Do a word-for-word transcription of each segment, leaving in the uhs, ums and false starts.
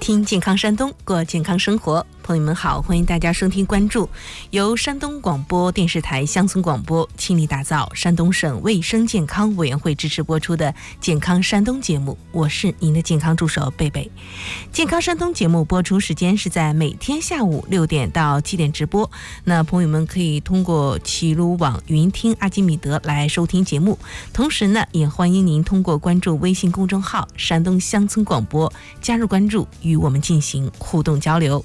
听健康山东，过健康生活。朋友们好，欢迎大家收听关注由山东广播电视台乡村广播倾力打造山东省卫生健康委员会支持播出的健康山东节目，我是您的健康助手贝贝。健康山东节目播出时间是在每天下午六点到七点直播，那朋友们可以通过齐鲁网云听阿基米德来收听节目，同时呢也欢迎您通过关注微信公众号山东乡村广播加入关注，与我们进行互动交流。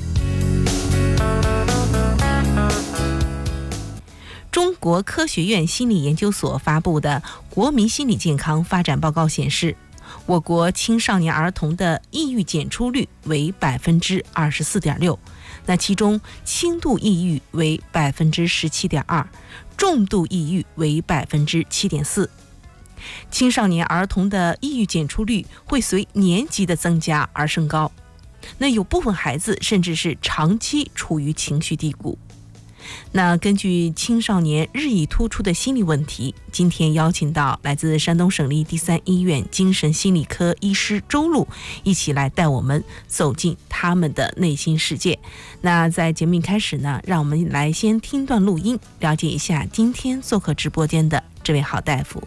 中国科学院心理研究所发布的国民心理健康发展报告显示，我国青少年儿童的抑郁检出率为百分之二十四点六，那其中轻度抑郁为百分之十七点二，重度抑郁为百分之七点四。青少年儿童的抑郁检出率会随年级的增加而升高，那有部分孩子甚至是长期处于情绪低谷。那根据青少年日益突出的心理问题，今天邀请到来自山东省立第三医院精神心理科医师周璐，一起来带我们走进他们的内心世界。那在节目一开始呢，让我们来先听段录音，了解一下今天做客直播间的这位好大夫。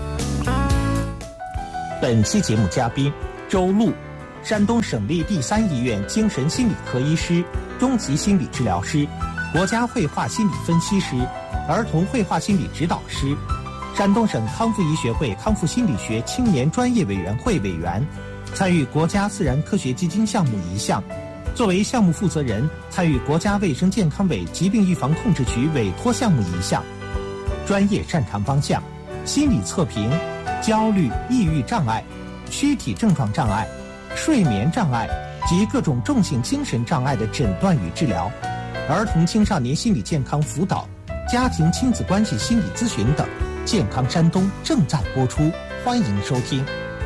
本期节目嘉宾周璐，山东省立第三医院精神心理科医师、中级心理治疗师，国家绘画心理分析师，儿童绘画心理指导师，山东省康复医学会康复心理学青年专业委员会委员，参与国家自然科学基金项目一项，作为项目负责人参与国家卫生健康委疾病预防控制局委托项目一项，专业擅长方向：心理测评、焦虑、抑郁障碍、躯体症状障碍、睡眠障碍及各种重性精神障碍的诊断与治疗，儿童青少年心理健康辅导、家庭亲子关系心理咨询等。健康山东正在播出，欢迎收听。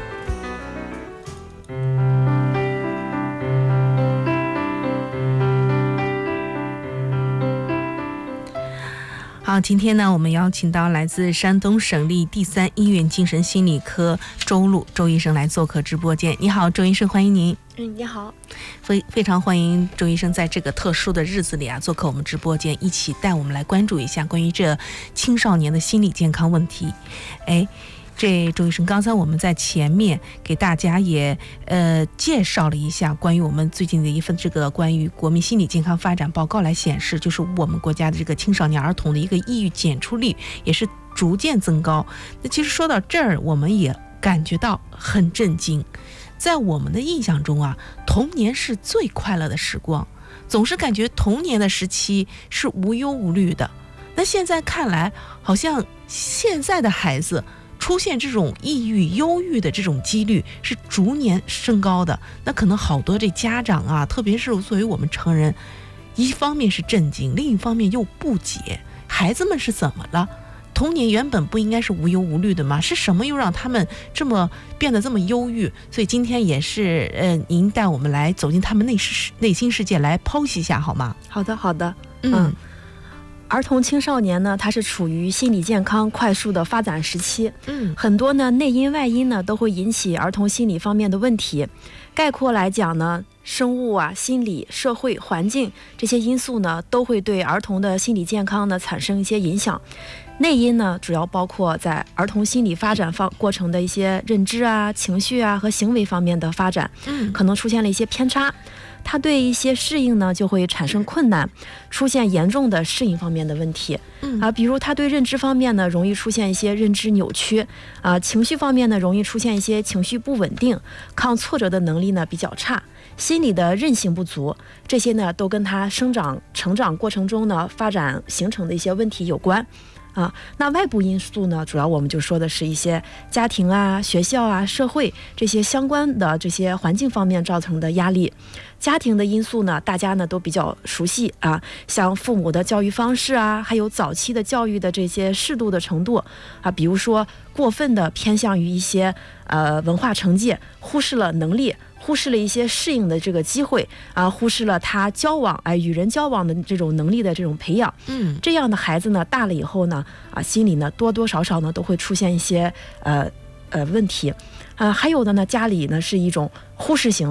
好，今天呢，我们邀请到来自山东省立第三医院精神心理科周璐周医生来做客直播间。你好，周医生，欢迎您。 嗯，你好， 非非常欢迎周医生在这个特殊的日子里啊，做客我们直播间，一起带我们来关注一下关于这青少年的心理健康问题。哎，这周医生，刚才我们在前面给大家也呃介绍了一下关于我们最近的一份这个关于国民心理健康发展报告来显示，就是我们国家的这个青少年儿童的一个抑郁检出率也是逐渐增高。那其实说到这儿，我们也感觉到很震惊。在我们的印象中啊，童年是最快乐的时光，总是感觉童年的时期是无忧无虑的。那现在看来，好像现在的孩子出现这种抑郁、忧郁的这种几率是逐年升高的。那可能好多这家长啊，特别是作为我们成人，一方面是震惊，另一方面又不解，孩子们是怎么了？童年原本不应该是无忧无虑的吗？是什么又让他们这么变得这么忧郁？所以今天也是呃，您带我们来走进他们内世内心世界，来剖析一下好吗？ 好的，好的。 嗯， 嗯儿童青少年呢，它是处于心理健康快速的发展时期。 嗯， 很多呢内因外因呢都会引起儿童心理方面的问题。概括来讲呢，生物啊、心理、社会、环境这些因素呢，都会对儿童的心理健康呢产生一些影响。内因呢，主要包括在儿童心理发展方过程的一些认知啊、情绪啊和行为方面的发展， 嗯， 可能出现了一些偏差。他对一些适应呢就会产生困难，出现严重的适应方面的问题。 嗯啊，比如他对认知方面呢容易出现一些认知扭曲，啊，情绪方面呢容易出现一些情绪不稳定，抗挫折的能力呢比较差，心理的韧性不足，这些呢都跟他生长成长过程中呢发展形成的一些问题有关。啊，那外部因素呢，主要我们就说的是一些家庭啊、学校啊、社会这些相关的这些环境方面造成的压力。家庭的因素呢，大家呢都比较熟悉啊，像父母的教育方式啊，还有早期的教育的这些适度的程度啊，比如说过分的偏向于一些呃文化成绩，忽视了能力。忽视了一些适应的这个机会啊，忽视了他交往哎与人交往的这种能力的这种培养。 嗯， 这样的孩子呢，大了以后呢，啊，心里呢多多少少呢都会出现一些呃呃问题，呃，还有的呢，家里呢是一种忽视型的。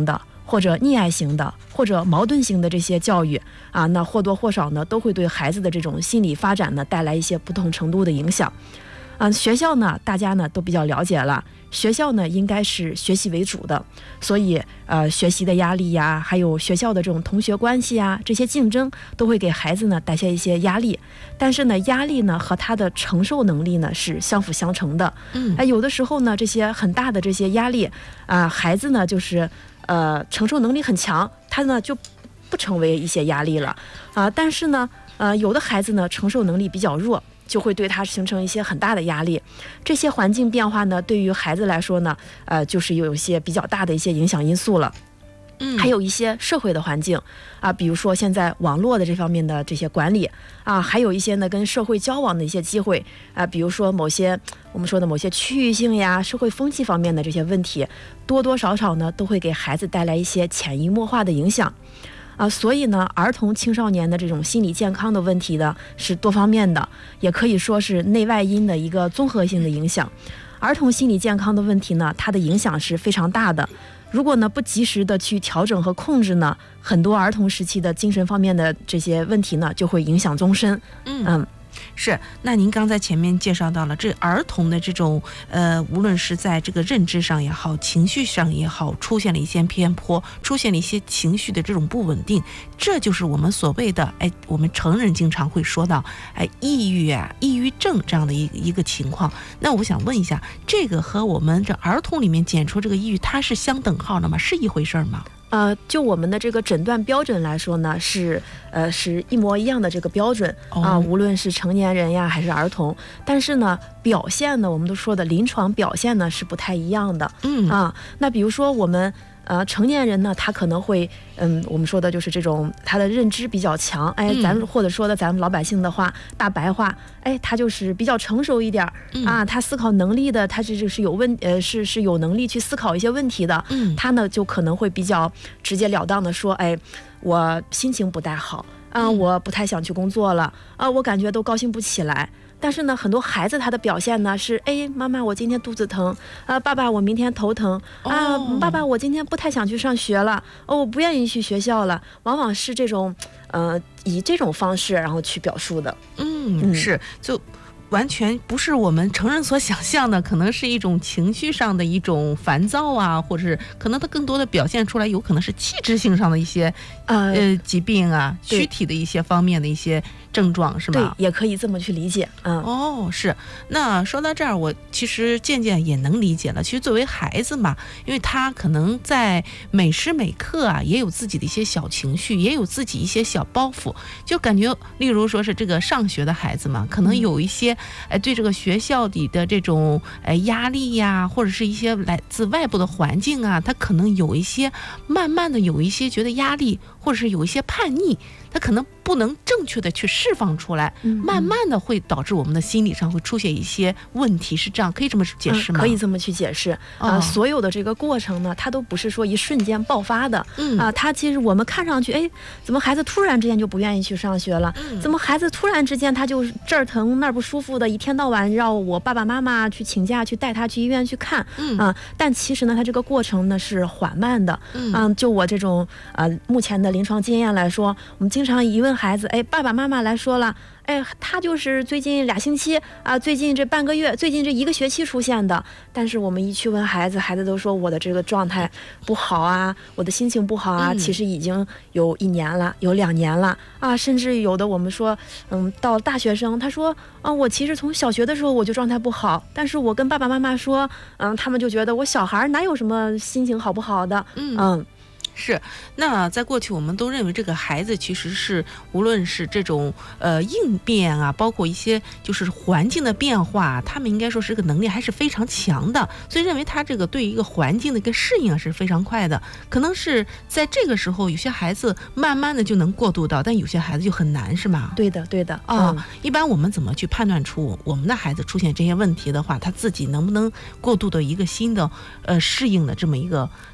或者溺爱型的，或者矛盾型的这些教育啊，那或多或少呢都会对孩子的这种心理发展呢带来一些不同程度的影响。嗯、呃，学校呢大家呢都比较了解了，学校呢应该是学习为主的，所以呃学习的压力呀，还有学校的这种同学关系啊，这些竞争都会给孩子呢带下一些压力。但是呢，压力呢和他的承受能力呢是相辅相成的。嗯，哎，有的时候呢这些很大的这些压力啊、呃，孩子呢就是呃承受能力很强，他呢就不成为一些压力了啊、呃。但是呢，呃有的孩子呢承受能力比较弱，就会对他形成一些很大的压力。这些环境变化呢，对于孩子来说呢，呃，就是有一些比较大的一些影响因素了。嗯，还有一些社会的环境啊，比如说现在网络的这方面的这些管理啊，还有一些呢跟社会交往的一些机会啊，比如说某些我们说的某些区域性呀、社会风气方面的这些问题，多多少少呢都会给孩子带来一些潜移默化的影响。啊，所以呢，儿童青少年的这种心理健康的问题呢，是多方面的，也可以说是内外因的一个综合性的影响。儿童心理健康的问题呢，它的影响是非常大的。如果呢不及时的去调整和控制呢，很多儿童时期的精神方面的这些问题呢，就会影响终身。嗯。嗯是，那您刚才前面介绍到了，这儿童的这种呃，无论是在这个认知上也好，情绪上也好，出现了一些偏颇，出现了一些情绪的这种不稳定，这就是我们所谓的哎，我们成人经常会说到哎，抑郁啊、抑郁症这样的一个一个情况。那我想问一下，这个和我们这儿童里面检出这个抑郁，它是相等号的吗？是一回事吗？ 呃，就我们的这个诊断标准来说呢，是呃是一模一样的这个标准啊、呃，无论是成年人呀还是儿童，但是呢，表现呢，我们都说的临床表现呢是不太一样的。嗯啊，那比如说我们。呃，成年人呢，他可能会，嗯，我们说的就是这种他的认知比较强，哎，咱们或者说的咱们老百姓的话，大白话，哎，他就是比较成熟一点、嗯、啊，他思考能力的，他是就是有问，呃，是是有能力去思考一些问题的，嗯，他呢就可能会比较直截了当的说，哎，我心情不太好啊、呃，我不太想去工作了啊、呃，我感觉都高兴不起来。但是呢，很多孩子他的表现呢是，哎，妈妈我今天肚子疼啊、呃，爸爸我明天头疼啊、呃，爸爸我今天不太想去上学了，哦，我不愿意去学校了，往往是这种，呃，以这种方式然后去表述的。 嗯，嗯是就。完全不是我们成人所想象的，可能是一种情绪上的一种烦躁啊，或者是可能它更多的表现出来有可能是气质性上的一些呃, 呃疾病啊，躯体的一些方面的一些症状，是吗？ 对，也可以这么去理解。嗯， 哦，是。那说到这儿，我其实渐渐也能理解了。其实作为孩子嘛，因为他可能在每时每刻啊，也有自己的一些小情绪，也有自己一些小包袱，就感觉，例如说是这个上学的孩子嘛，可能有一些。嗯哎，对这个学校里的这种哎压力呀，或者是一些来自外部的环境啊，他可能有一些慢慢的有一些觉得压力，或者是有一些叛逆，他可能不能正确的去释放出来，嗯、慢慢的会导致我们的心理上会出现一些问题，是这样，可以这么解释吗？ 嗯、可以这么去解释啊、呃。所有的这个过程呢，它都不是说一瞬间爆发的，嗯啊，它其实我们看上去，哎，怎么孩子突然之间就不愿意去上学了？嗯、怎么孩子突然之间他就这儿疼那儿不舒服的，一天到晚让我爸爸妈妈去请假去带他去医院去看，嗯啊，但其实呢，它这个过程呢是缓慢的，嗯啊，就我这种啊、呃、目前的临床经验来说，我们经常一问孩子，哎，爸爸妈妈来说了，哎，他就是最近俩星期啊，最近这半个月，最近这一个学期出现的。但是我们一去问孩子，孩子都说我的这个状态不好啊，我的心情不好啊，嗯、其实已经有一年了，有两年了啊，甚至有的我们说，嗯，到大学生，他说啊，我其实从小学的时候我就状态不好，但是我跟爸爸妈妈说，嗯，他们就觉得我小孩哪有什么心情好不好的，嗯。嗯是，那在过去我们都认为这个孩子其实是无论是这种呃应变啊，包括一些就是环境的变化，他们应该说是这个能力还是非常强的，所以认为他这个对一个环境的一个适应是非常快的。可能是在这个时候，有些孩子慢慢的就能过渡到，但有些孩子就很难，是吗？ 对的，对的啊、哦嗯。一般我们怎么去判断出我们的孩子出现这些问题的话，他自己能不能过渡到一个新的呃适应的这么一个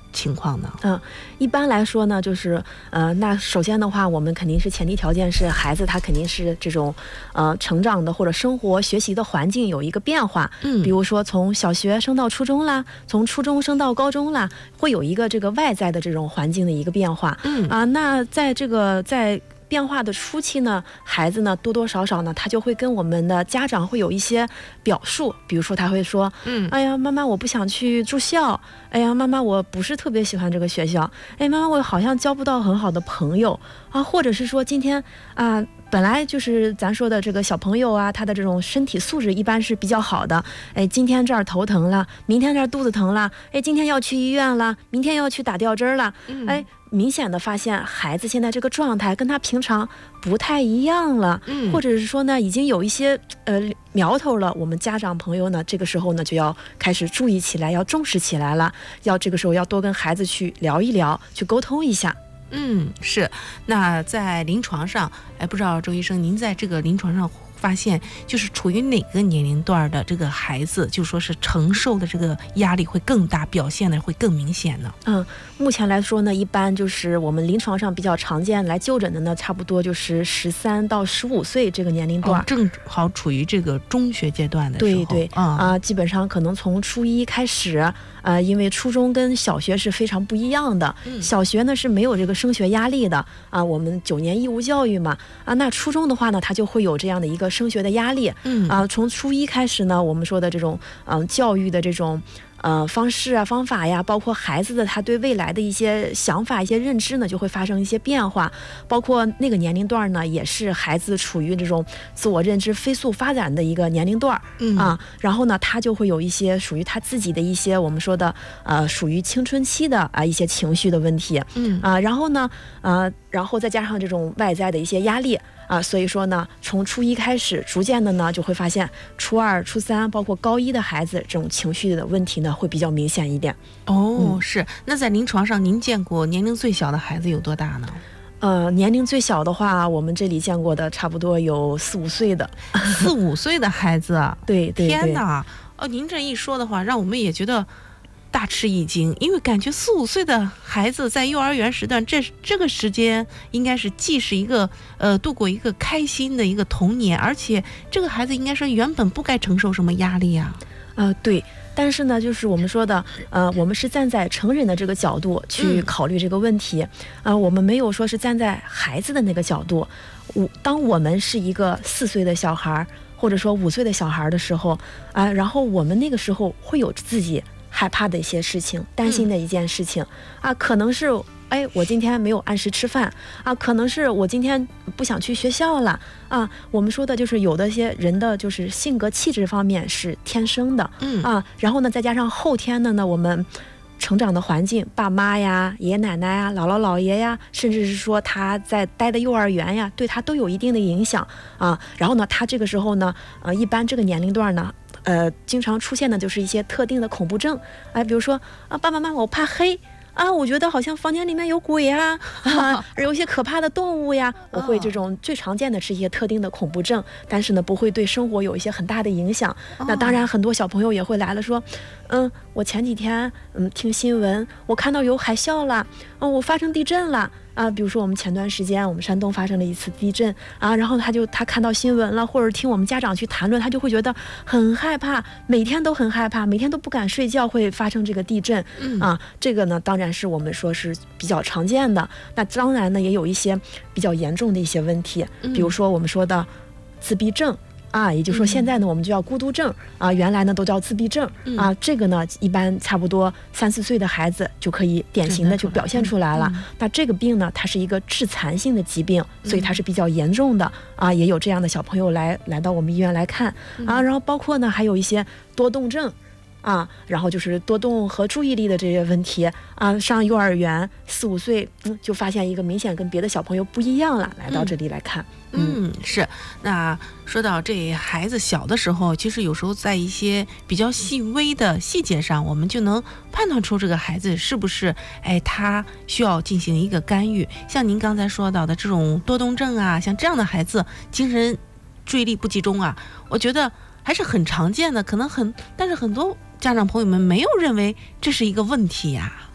情况呢？ 嗯，一般来说呢，就是呃，那首先的话，我们肯定是前提条件是孩子他肯定是这种呃成长的或者生活学习的环境有一个变化， 嗯， 比如说从小学升到初中啦，从初中升到高中啦，会有一个这个外在的这种环境的一个变化， 嗯啊，那在这个在变化的初期呢，孩子呢多多少少呢，他就会跟我们的家长会有一些表述，比如说他会说， 嗯， 哎呀，妈妈，我不想去住校，哎呀，妈妈，我不是特别喜欢这个学校，哎，妈妈，我好像交不到很好的朋友啊，或者是说今天啊。本来就是咱说的这个小朋友啊，他的这种身体素质一般是比较好的。哎，今天这儿头疼了，明天这儿肚子疼了，哎，今天要去医院了，明天要去打吊针了， 嗯、 哎，明显的发现孩子现在这个状态跟他平常不太一样了， 嗯， 或者是说呢，已经有一些呃苗头了。我们家长朋友呢，这个时候呢就要开始注意起来，要重视起来了，要这个时候要多跟孩子去聊一聊，去沟通一下。 嗯，是。那在临床上，哎，不知道周医生，您在这个临床上发现，就是处于哪个年龄段的这个孩子，就说是承受的这个压力会更大，表现的会更明显呢？ 嗯，目前来说呢，一般就是我们临床上比较常见来就诊的呢，差不多就是十三到十五岁这个年龄段， 哦，正好处于这个中学阶段的时候。 对对啊、呃，基本上可能从初一开始。呃，因为初中跟小学是非常不一样的， 嗯、 小学呢是没有这个升学压力的啊，我们九年义务教育嘛啊，那初中的话呢，它就会有这样的一个升学的压力， 嗯啊，从初一开始呢，我们说的这种嗯、呃、教育的这种。呃，方式啊，方法呀，包括孩子的他对未来的一些想法、一些认知呢，就会发生一些变化。包括那个年龄段呢，也是孩子处于这种自我认知飞速发展的一个年龄段， 嗯啊，然后呢，他就会有一些属于他自己的一些我们说的呃，属于青春期的啊一些情绪的问题， 嗯啊，然后呢，呃，然后再加上这种外在的一些压力。啊，所以说呢，从初一开始，逐渐的呢，就会发现初二、初三，包括高一的孩子，这种情绪的问题呢，会比较明显一点。 哦， 嗯、 是。那在临床上，您见过年龄最小的孩子有多大呢？ 呃，年龄最小的话，我们这里见过的差不多有四五岁的， 四五岁的孩子啊， 对对对， 天哪！哦，您这一说的话，让我们也觉得大吃一惊，因为感觉四五岁的孩子在幼儿园时段，这这个时间应该是既是一个呃度过一个开心的一个童年，而且这个孩子应该是原本不该承受什么压力啊。 呃，对。但是呢，就是我们说的，呃，我们是站在成人的这个角度去考虑这个问题，嗯、呃，我们没有说是站在孩子的那个角度。我当我们是一个四岁的小孩，或者说五岁的小孩的时候，啊、呃，然后我们那个时候会有自己害怕的一些事情，担心的一件事情、嗯、啊，可能是哎，我今天没有按时吃饭啊，可能是我今天不想去学校了啊。我们说的就是有的一些人的就是性格气质方面是天生的， 嗯啊，然后呢再加上后天的呢，我们成长的环境，爸妈呀、爷爷奶奶呀、姥姥姥爷呀，甚至是说他在待的幼儿园呀，对他都有一定的影响啊。然后呢，他这个时候呢，呃，一般这个年龄段呢。呃，经常出现的就是一些特定的恐怖症，哎、呃，比如说啊，爸爸妈妈，我怕黑啊，我觉得好像房间里面有鬼啊，啊，有一些可怕的动物呀，我会这种最常见的是一些特定的恐怖症，但是呢，不会对生活有一些很大的影响。那当然，很多小朋友也会来了，说，嗯，我前几天嗯听新闻，我看到有海啸了，嗯，我发生地震了。啊，比如说我们前段时间我们山东发生了一次地震啊，然后他就他看到新闻了，或者听我们家长去谈论，他就会觉得很害怕，每天都很害怕，每天都不敢睡觉，会发生这个地震、 嗯、 啊。这个呢，当然是我们说是比较常见的。那当然呢，也有一些比较严重的一些问题，比如说我们说的自闭症。啊，也就是说现在呢，我们就叫孤独症啊，原来呢都叫自闭症啊。这个呢，一般差不多三四岁的孩子就可以典型的就表现出来了。那这个病呢，它是一个致残性的疾病，所以它是比较严重的啊。也有这样的小朋友来来到我们医院来看啊。然后包括呢，还有一些多动症。啊，然后就是多动和注意力的这些问题啊，上幼儿园四五岁，嗯，就发现一个明显跟别的小朋友不一样了，来到这里来看。 嗯，嗯是。那说到这孩子小的时候，其实有时候在一些比较细微的细节上，我们就能判断出这个孩子是不是，哎，他需要进行一个干预。像您刚才说到的这种多动症啊，像这样的孩子，精神注意力不集中啊，我觉得还是很常见的，可能很，但是很多家长朋友们没有认为这是一个问题呀、啊。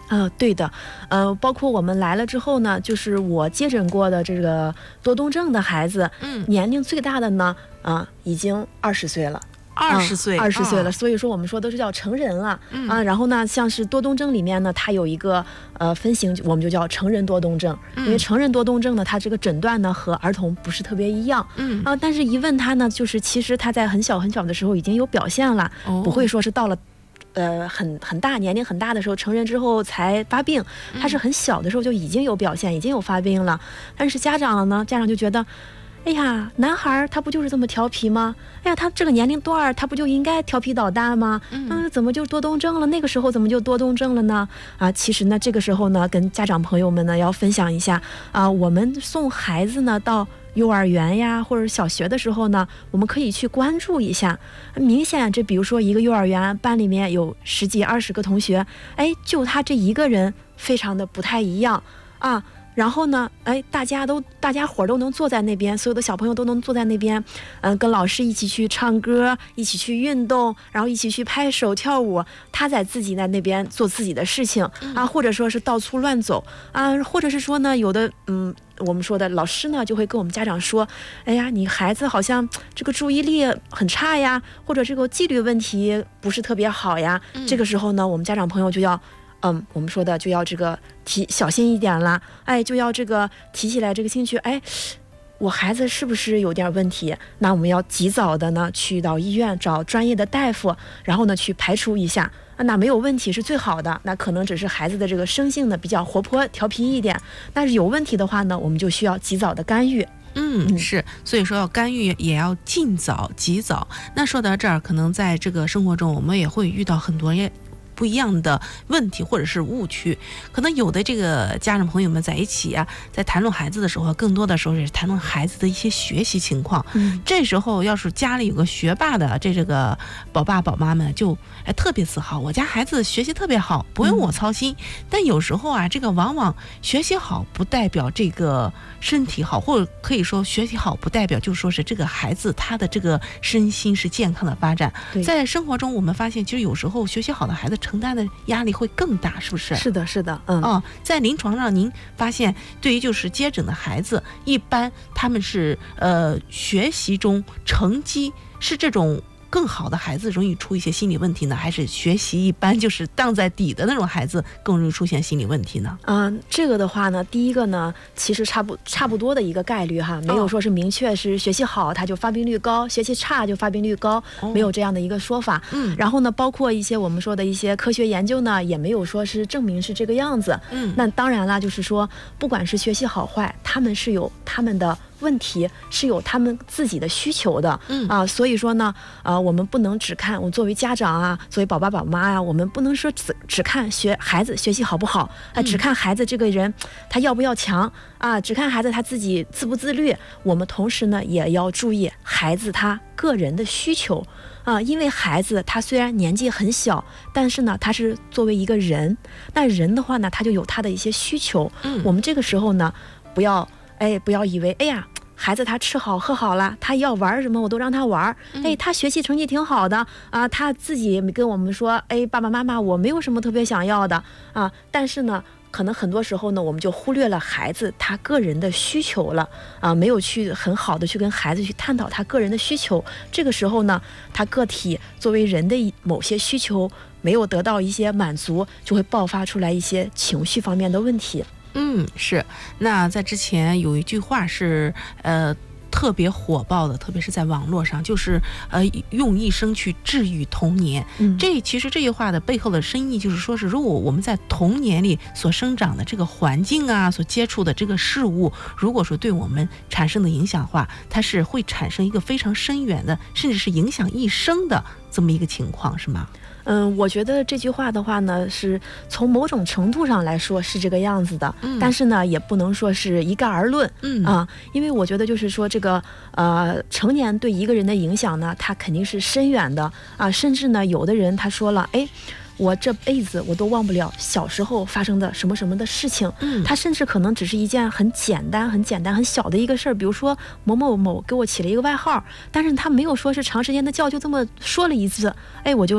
呃，对的，呃，包括我们来了之后呢，就是我接诊过的这个多动症的孩子， 嗯， 年龄最大的呢，啊、呃，已经二十岁了。 二十岁， 二十岁了， 哦， 所以说我们说都是叫成人了、 嗯、 啊。然后呢，像是多动症里面呢，它有一个呃分型，我们就叫成人多动症。 嗯、 因为成人多动症呢，它这个诊断呢和儿童不是特别一样， 嗯啊，但是一问他呢，就是其实他在很小很小的时候已经有表现了， 哦、 不会说是到了。呃，很很大年龄很大的时候，成人之后才发病，他是很小的时候就已经有表现，已经有发病了。但是家长呢，家长就觉得，哎呀，男孩他不就是这么调皮吗？哎呀，他这个年龄段他不就应该调皮捣蛋吗？嗯、啊，怎么就多动症了？那个时候怎么就多动症了呢？啊，其实呢，这个时候呢，跟家长朋友们呢要分享一下啊，我们送孩子呢到幼儿园呀，或者小学的时候呢，我们可以去关注一下。明显，这比如说一个幼儿园班里面有十几、二十个同学，哎，就他这一个人非常的不太一样啊。然后呢，哎，大家都大家伙都能坐在那边，所有的小朋友都能坐在那边，嗯、呃，跟老师一起去唱歌，一起去运动，然后一起去拍手跳舞。他在自己在那边做自己的事情啊，或者说是到处乱走啊，或者是说呢，有的嗯。我们说的老师呢，就会跟我们家长说，哎呀，你孩子好像这个注意力很差呀，或者这个纪律问题不是特别好呀。嗯、这个时候呢，我们家长朋友就要，嗯，我们说的就要这个提小心一点啦，哎，就要这个提起来这个兴趣，哎，我孩子是不是有点问题？那我们要及早的呢去到医院找专业的大夫，然后呢去排除一下。那没有问题是最好的，那可能只是孩子的这个生性呢比较活泼调皮一点，但是有问题的话呢，我们就需要及早的干预。 嗯，是，所以说要干预也要尽早及早。那说到这儿，可能在这个生活中我们也会遇到很多不一样的问题或者是误区，可能有的这个家长朋友们在一起啊，在谈论孩子的时候，更多的时候是谈论孩子的一些学习情况。嗯，这时候要是家里有个学霸的这这个宝爸宝妈们就哎特别自豪，我家孩子学习特别好，不用我操心。嗯、但有时候啊，这个往往学习好不代表这个身体好，或者可以说学习好不代表就说是这个孩子他的这个身心是健康的发展。在生活中我们发现，其实有时候学习好的孩子承担的压力会更大，是不是？ 是的，是的，嗯， 哦，在临床上，您发现对于就是接诊的孩子，一般他们是呃学习中成绩是这种更好的孩子容易出一些心理问题呢，还是学习一般就是荡在底的那种孩子更容易出现心理问题呢？ 嗯、呃，这个的话呢，第一个呢，其实差不差不多的一个概率哈，没有说是明确是学习好他就发病率高，学习差就发病率高，哦、没有这样的一个说法。嗯，然后呢，包括一些我们说的一些科学研究呢，也没有说是证明是这个样子。嗯，那当然啦，就是说，不管是学习好坏，他们是有他们的问题，是有他们自己的需求的。嗯啊，所以说呢，呃，我们不能只看我作为家长啊，作为宝爸宝妈呀、啊，我们不能说只只看学孩子学习好不好，啊、呃，只看孩子这个人他要不要强啊，只看孩子他自己自不自律。我们同时呢，也要注意孩子他个人的需求啊，因为孩子他虽然年纪很小，但是呢，他是作为一个人，那人的话呢，他就有他的一些需求。嗯，我们这个时候呢，不要。哎，不要以为，哎呀，孩子他吃好喝好了，他要玩什么我都让他玩。哎，他学习成绩挺好的啊，他自己跟我们说，哎，爸爸妈妈，我没有什么特别想要的啊。但是呢，可能很多时候呢，我们就忽略了孩子他个人的需求了啊，没有去很好的去跟孩子去探讨他个人的需求。这个时候呢，他个体作为人的某些需求没有得到一些满足，就会爆发出来一些情绪方面的问题。 嗯，是。那在之前有一句话是呃特别火爆的，特别是在网络上，就是呃用一生去治愈童年。嗯，这其实这句话的背后的深意就是说是，如果我们在童年里所生长的这个环境啊，所接触的这个事物，如果说对我们产生的影响的话，它是会产生一个非常深远的，甚至是影响一生的这么一个情况，是吗？ 嗯，我觉得这句话的话呢，是从某种程度上来说是这个样子的，嗯、但是呢，也不能说是一概而论，嗯啊，因为我觉得就是说这个呃，成年对一个人的影响呢，它肯定是深远的啊，甚至呢，有的人他说了，哎。我这辈子我都忘不了小时候发生的什么什么的事情，嗯，他甚至可能只是一件很简单、很简单、很小的一个事儿，比如说某某某给我起了一个外号，但是他没有说是长时间的叫，就这么说了一次，哎，我就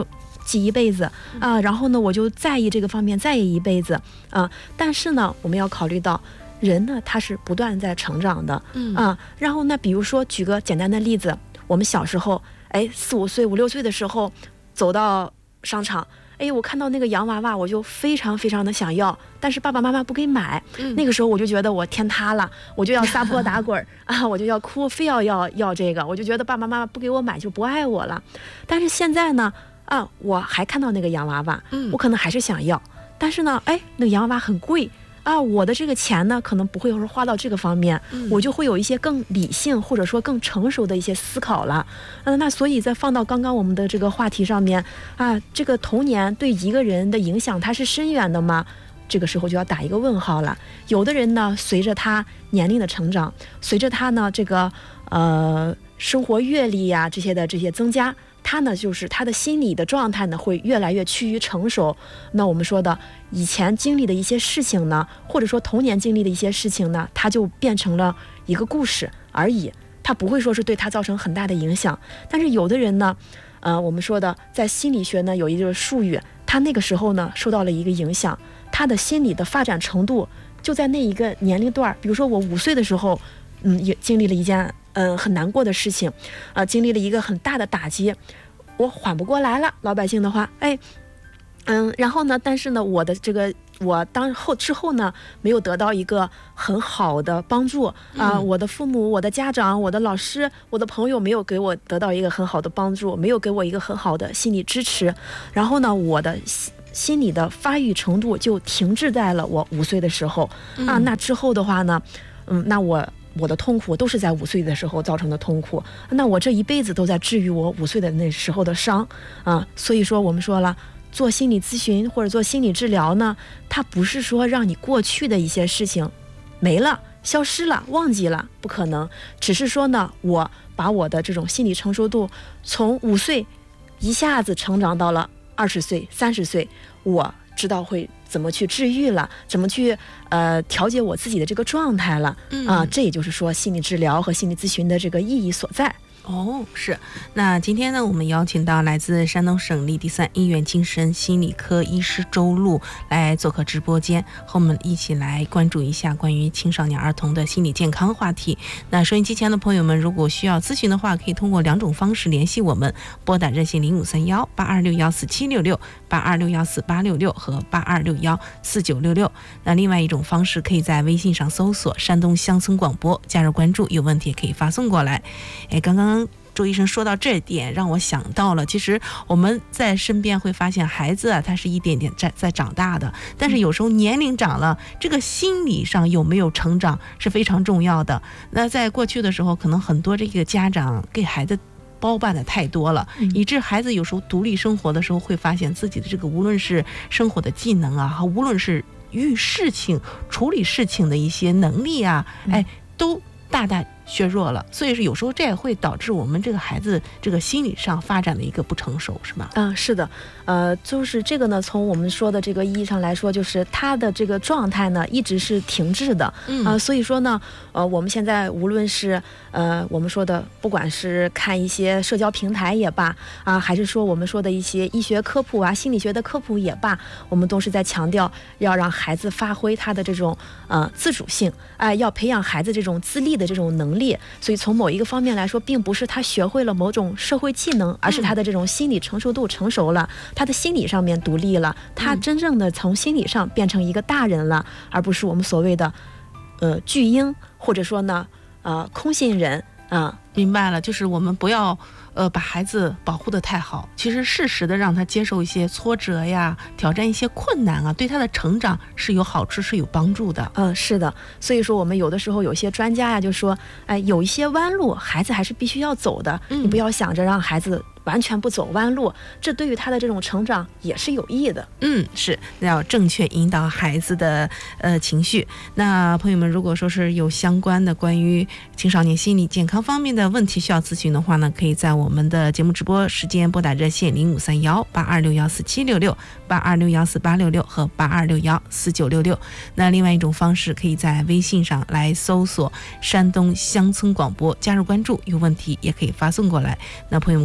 记一辈子啊、呃，然后呢我就在意这个方面在意一辈子啊、呃。但是呢我们要考虑到人呢他是不断在成长的，嗯啊、呃。然后呢比如说举个简单的例子，我们小时候哎四五岁五六岁的时候走到商场，哎，我看到那个洋娃娃，我就非常非常的想要，但是爸爸妈妈不给买、嗯、那个时候我就觉得我天塌了，我就要撒泼打滚啊，我就要哭，非要要要这个，我就觉得爸爸妈妈不给我买就不爱我了。但是现在呢啊，我还看到那个洋娃娃、嗯、我可能还是想要，但是呢哎，那个洋娃娃很贵啊，我的这个钱呢可能不会说花到这个方面、嗯、我就会有一些更理性或者说更成熟的一些思考了。嗯，那所以再放到刚刚我们的这个话题上面啊，这个童年对一个人的影响它是深远的吗？这个时候就要打一个问号了。有的人呢随着他年龄的成长，随着他呢这个呃生活阅历呀、啊、这些的这些增加，他呢就是他的心理的状态呢会越来越趋于成熟。那我们说的以前经历的一些事情呢，或者说童年经历的一些事情呢，它就变成了一个故事而已，它不会说是对他造成很大的影响。但是有的人呢呃，我们说的在心理学呢有一个术语，他那个时候呢受到了一个影响，他的心理的发展程度就在那一个年龄段。比如说我五岁的时候嗯，也经历了一件嗯、呃、很难过的事情啊、呃，经历了一个很大的打击，我缓不过来了，老百姓的话哎嗯，然后呢但是呢我的这个我当后之后呢没有得到一个很好的帮助啊、呃嗯，我的父母我的家长我的老师我的朋友没有给我得到一个很好的帮助，没有给我一个很好的心理支持，然后呢我的心理的发育程度就停滞在了我五岁的时候、嗯、啊，那之后的话呢嗯，那我我的痛苦都是在五岁的时候造成的痛苦，那我这一辈子都在治愈我五岁的那时候的伤啊。所以说我们说了，做心理咨询或者做心理治疗呢，它不是说让你过去的一些事情没了消失了忘记了，不可能，只是说呢我把我的这种心理成熟度从五岁一下子成长到了二十岁三十岁，我知道会怎么去治愈了，怎么去呃调节我自己的这个状态了、嗯、啊，这也就是说心理治疗和心理咨询的这个意义所在。 哦，是。那今天呢我们邀请到来自山东省立第三医院精神心理科医师周璐来做客直播间，和我们一起来关注一下关于青少年儿童的心理健康话题。那收音机前的朋友们，如果需要咨询的话，可以通过两种方式联系我们，拨打热线零五三幺八二六幺四七六六、八二六幺四八六六和八二六幺四九六六。那另外一种方式可以在微信上搜索山东乡村广播，加入关注，有问题也可以发送过来。哎，刚刚周医生说到这点，让我想到了，其实我们在身边会发现孩子啊，他是一点点在在长大的，但是有时候年龄长了，这个心理上有没有成长是非常重要的。那在过去的时候，可能很多这个家长给孩子包办的太多了，以致孩子有时候独立生活的时候，会发现自己的这个无论是生活的技能啊，和无论是遇事情处理事情的一些能力啊，哎，都大大削弱了。所以是有时候这也会导致我们这个孩子这个心理上发展的一个不成熟，是吧？ 嗯，是的，呃，就是这个呢，从我们说的这个意义上来说，就是他的这个状态呢一直是停滞的，嗯啊、呃，所以说呢，呃，我们现在无论是呃我们说的，不管是看一些社交平台也罢啊，还是说我们说的一些医学科普啊、心理学的科普也罢，我们都是在强调要让孩子发挥他的这种呃自主性，哎、呃，要培养孩子这种自立的这种能力。所以从某一个方面来说，并不是他学会了某种社会技能，而是他的这种心理成熟度成熟了，他的心理上面独立了，他真正的从心理上变成一个大人了，而不是我们所谓的呃巨婴，或者说呢呃空心人啊、呃。 明白了，就是我们不要呃把孩子保护得太好，其实适时的让他接受一些挫折呀，挑战一些困难啊，对他的成长是有好处是有帮助的。 嗯，是的。所以说我们有的时候有些专家呀就说，哎，有一些弯路孩子还是必须要走的、嗯、你不要想着让孩子完全不走弯路，这对于他的这种成长也是有益的。 嗯，是要正确引导孩子的呃情绪。那朋友们，如果说是有相关的关于青少年心理健康方面的问题需要咨询的话呢，可以在我们的节目直播时间拨打热线零五三幺八二六幺四七六六、八二六幺四八六六和八二六幺四九六六。那另外一种方式，可以在微信上来搜索山东乡村广播，加入关注，有问题也可以发送过来。那朋友们可以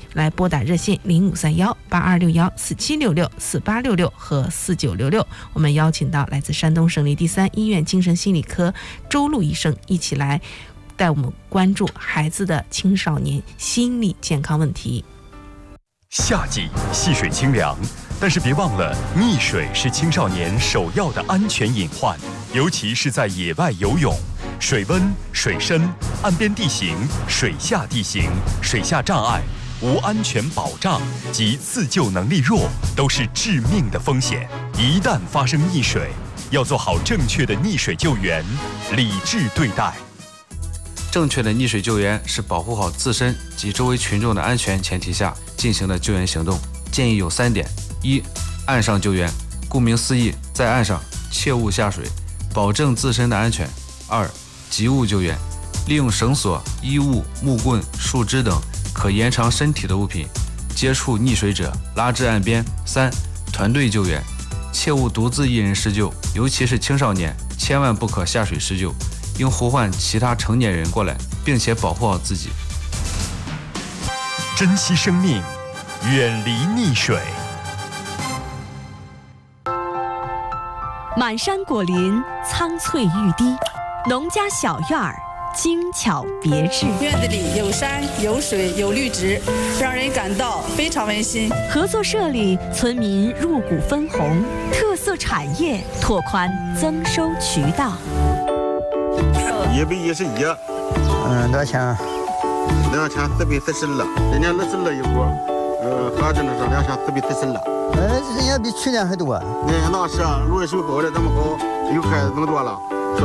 来拨打热线零五三幺八二六幺四七六六四八六六和四九六六。我们邀请到来自山东省立第三医院精神心理科周璐医生一起来带我们关注孩子的青少年心理健康问题。 夏季戏水清凉，但是别忘了，溺水是青少年首要的安全隐患，尤其是在野外游泳。水温、水深、岸边地形、水下地形、水下障碍、无安全保障及自救能力弱，都是致命的风险。一旦发生溺水，要做好正确的溺水救援，理智对待。 正确的溺水救援是保护好自身及周围群众的安全前提下进行的救援行动，建议有三点：一、岸上救援，顾名思义，在岸上切勿下水，保证自身的安全；二、急物救援，利用绳索、衣物、木棍、树枝等可延长身体的物品，接触溺水者拉至岸边；三、团队救援，切勿独自一人施救，尤其是青少年，千万不可下水施救，应呼唤其他成年人过来，并且保护好自己。 珍惜生命，远离溺水。 满山果林，苍翠欲滴，农家小院儿，精巧别致。 院子里有山有水有绿植，让人感到非常温馨。 合作社里，村民入股分红，特色产业拓宽增收渠道。 一百一十一， 嗯，多少钱？ 两千四百四十二，今年二十二一股，呃，合着呢是两千四百四十二。 哎，人家比去年还多。 哎，那是芦水包的这么好，又开这么多了。